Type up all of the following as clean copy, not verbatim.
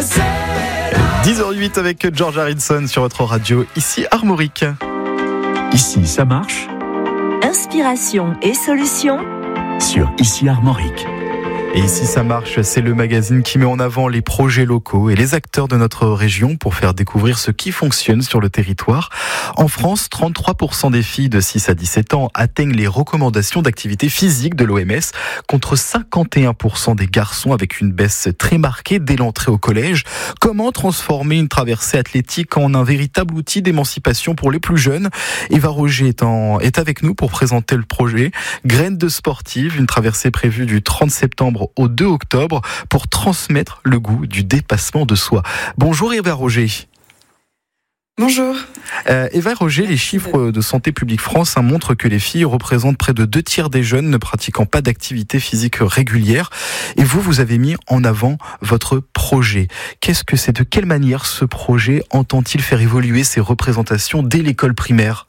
10h08 avec George Harrison sur votre radio, ici Armorique. Ici, ça marche. Inspiration et solutions Sur Ici Armorique. Et ici ça marche, c'est le magazine qui met en avant les projets locaux et les acteurs de notre région pour faire découvrir ce qui fonctionne sur le territoire. En France, 33% des filles de 6 à 17 ans atteignent les recommandations d'activité physique de l'OMS, contre 51% des garçons, avec une baisse très marquée dès l'entrée au collège. Comment transformer une traversée athlétique en un véritable outil d'émancipation pour les plus jeunes? Eva Roger est avec nous pour présenter le projet Graines de sportive, une traversée prévue du 30 septembre au 2 octobre pour transmettre le goût du dépassement de soi. Bonjour Eva Roger. Bonjour. Eva Roger, les chiffres de Santé publique France montrent que les filles représentent près de 2/3 des jeunes ne pratiquant pas d'activité physique régulière. Et vous avez mis en avant votre projet. Qu'est-ce que c'est? De quelle manière ce projet entend-il faire évoluer ces représentations dès l'école primaire?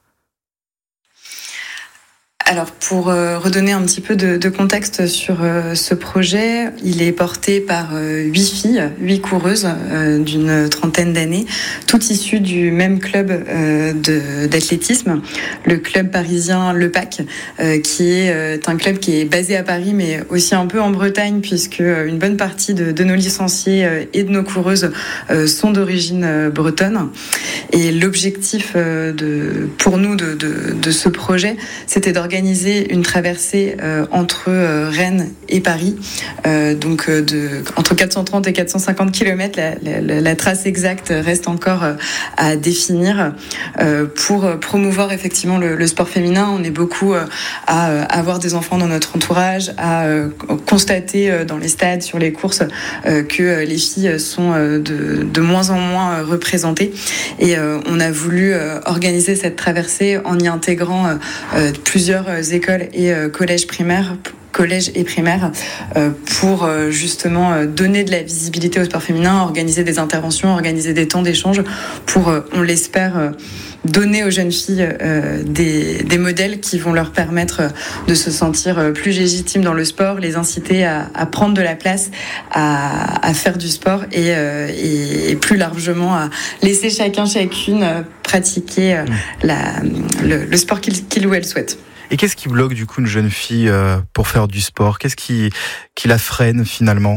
Alors pour redonner un petit peu de contexte sur ce projet, il est porté par 8 filles, 8 coureuses d'une trentaine d'années, toutes issues du même club d'athlétisme, le club parisien Le PAC, qui est un club qui est basé à Paris mais aussi un peu en Bretagne, puisque une bonne partie de nos licenciés et de nos coureuses sont d'origine bretonne. Et l'objectif pour nous de ce projet, c'était d'organiser une traversée entre Rennes et Paris, donc entre 430 et 450 km. La trace exacte reste encore à définir pour promouvoir effectivement le sport féminin. On est beaucoup à avoir des enfants dans notre entourage, à constater dans les stades, sur les courses, que les filles sont de moins en moins représentées. Et on a voulu organiser cette traversée en y intégrant plusieurs écoles et collèges et primaires pour justement donner de la visibilité au sport féminin, organiser des interventions, organiser des temps d'échange pour, on l'espère, donner aux jeunes filles des modèles qui vont leur permettre de se sentir plus légitimes dans le sport, les inciter à prendre de la place, à faire du sport et plus largement à laisser chacune pratiquer le sport qu'il ou elle souhaite. Et qu'est-ce qui bloque du coup une jeune fille pour faire du sport? Qu'est-ce qui la freine finalement?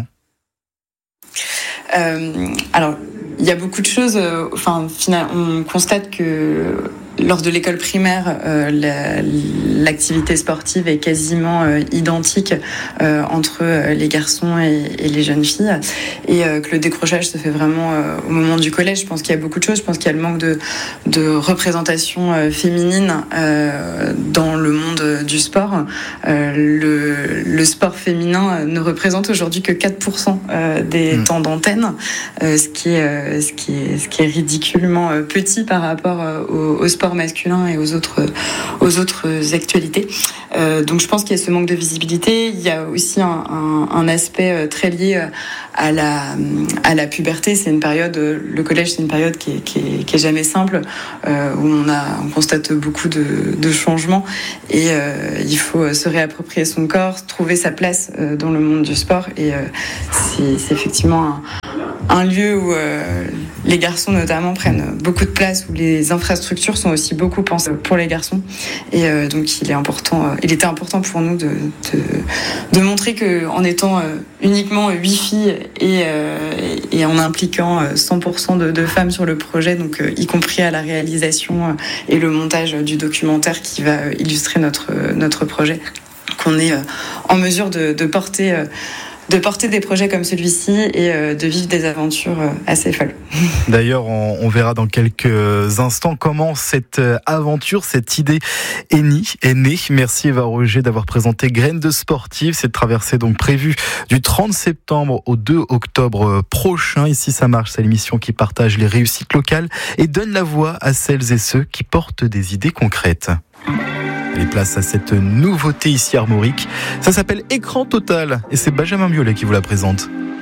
Alors, il y a beaucoup de choses. On constate que lors de l'école primaire, l'activité sportive est quasiment identique entre les garçons et les jeunes filles, et que le décrochage se fait vraiment au moment du collège. Je pense qu'il y a beaucoup de choses. Je pense qu'il y a le manque de représentation féminine dans le monde du sport. Le sport féminin ne représente aujourd'hui que 4% des temps d'antenne, ce qui est ridiculement petit par rapport au sport masculin et aux autres actualités. Donc je pense qu'il y a ce manque de visibilité. Il y a aussi un aspect très lié à la puberté. C'est une période, le collège, c'est une période qui est jamais simple, où on constate beaucoup de changements, et il faut se réapproprier son corps, trouver sa place dans le monde du sport, et c'est effectivement un lieu où les garçons notamment prennent beaucoup de place, où les infrastructures sont aussi beaucoup pensées pour les garçons, et donc il était important pour nous de montrer que en étant uniquement 8 filles et en impliquant 100% de femmes sur le projet, donc y compris à la réalisation et le montage du documentaire qui va illustrer notre projet, qu'on est en mesure de porter des projets comme celui-ci et de vivre des aventures assez folles. D'ailleurs, on verra dans quelques instants comment cette aventure, cette idée est née. Merci Eva Roger d'avoir présenté Graines de sportive. Cette traversée donc prévue du 30 septembre au 2 octobre prochain. Ici, ça marche, c'est l'émission qui partage les réussites locales et donne la voix à celles et ceux qui portent des idées concrètes. Les places à cette nouveauté ici Armorique. Ça s'appelle Écran Total et c'est Benjamin Biolay qui vous la présente.